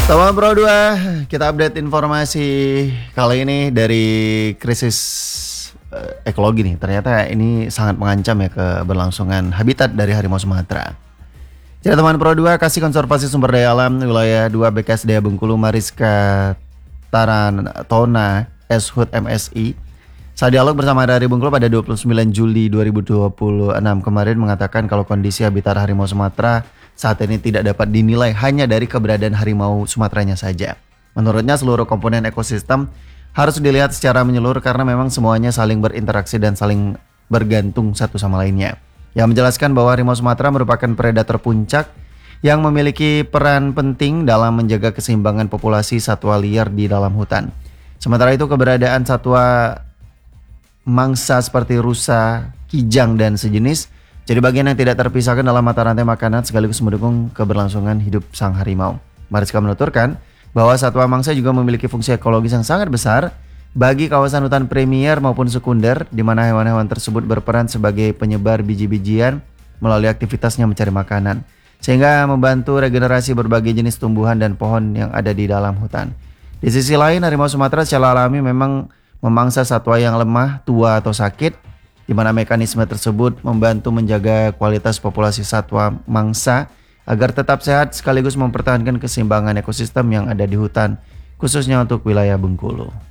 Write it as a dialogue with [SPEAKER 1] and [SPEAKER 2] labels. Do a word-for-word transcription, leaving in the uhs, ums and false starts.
[SPEAKER 1] Teman Pro dua, kita update informasi kali ini dari krisis uh, ekologi nih. Ternyata ini sangat mengancam ya keberlangsungan habitat dari harimau Sumatera. Jadi teman Pro dua, Kasih Konservasi Sumber Daya Alam Wilayah dua B K S D A Bengkulu Mariska Tarantona S H U D M S I saat dialog bersama dari Bengkulu pada dua puluh sembilan Juli dua ribu dua puluh enam kemarin mengatakan kalau kondisi habitat harimau Sumatera saat ini tidak dapat dinilai hanya dari keberadaan harimau Sumateranya saja. Menurutnya seluruh komponen ekosistem harus dilihat secara menyeluruh karena memang semuanya saling berinteraksi dan saling bergantung satu sama lainnya. Yang menjelaskan bahwa harimau Sumatera merupakan predator puncak yang memiliki peran penting dalam menjaga keseimbangan populasi satwa liar di dalam hutan. Sementara itu keberadaan satwa mangsa seperti rusa, kijang dan sejenis jadi bagian yang tidak terpisahkan dalam mata rantai makanan sekaligus mendukung keberlangsungan hidup sang harimau. Mariska menuturkan bahwa satwa mangsa juga memiliki fungsi ekologis yang sangat besar bagi kawasan hutan premier maupun sekunder, di mana hewan-hewan tersebut berperan sebagai penyebar biji-bijian melalui aktivitasnya mencari makanan, sehingga membantu regenerasi berbagai jenis tumbuhan dan pohon yang ada di dalam hutan. Di sisi lain, harimau Sumatera secara alami memang memangsa satwa yang lemah, tua atau sakit, di mana mekanisme tersebut membantu menjaga kualitas populasi satwa mangsa agar tetap sehat sekaligus mempertahankan keseimbangan ekosistem yang ada di hutan, khususnya untuk wilayah Bengkulu.